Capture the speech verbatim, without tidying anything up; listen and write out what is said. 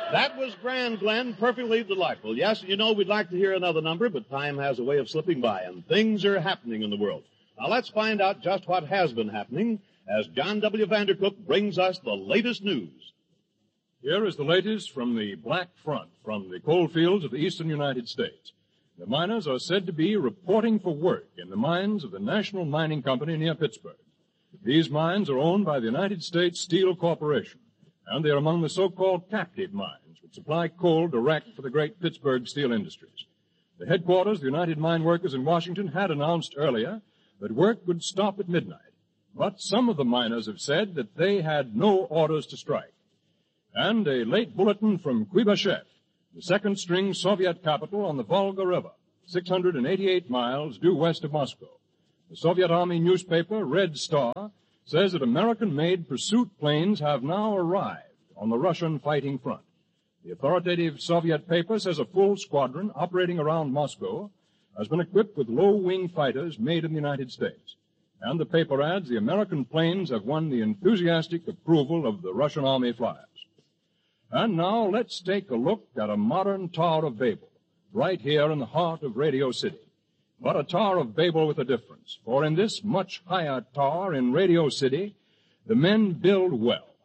That was grand, Glenn. Perfectly delightful. Yes, you know, we'd like to hear another number, but time has a way of slipping by, and things are happening in the world. Now let's find out just what has been happening as John W. Vandercook brings us the latest news. Here is the latest from the Black Front, from the coal fields of the eastern United States. The miners are said to be reporting for work in the mines of the National Mining Company near Pittsburgh. These mines are owned by the United States Steel Corporation, and they are among the so-called captive mines, which supply coal direct for the great Pittsburgh steel industries. The headquarters of the United Mine Workers in Washington had announced earlier that work would stop at midnight, but some of the miners have said that they had no orders to strike. And a late bulletin from Kuibyshev, the second-string Soviet capital on the Volga River, six hundred eighty-eight miles due west of Moscow. The Soviet Army newspaper, Red Star, says that American-made pursuit planes have now arrived on the Russian fighting front. The authoritative Soviet paper says a full squadron operating around Moscow has been equipped with low-wing fighters made in the United States. And the paper adds the American planes have won the enthusiastic approval of the Russian Army flyers. And now let's take a look at a modern Tower of Babel, right here in the heart of Radio City. But a Tower of Babel with a difference, for in this much higher tower in Radio City, the men build well,